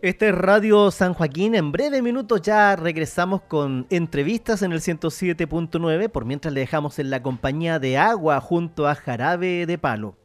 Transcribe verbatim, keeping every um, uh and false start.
Este es Radio San Joaquín. En breves minutos ya regresamos con entrevistas en el ciento siete punto nueve. Por mientras le dejamos en la compañía de Agua junto a Jarabe de Palo.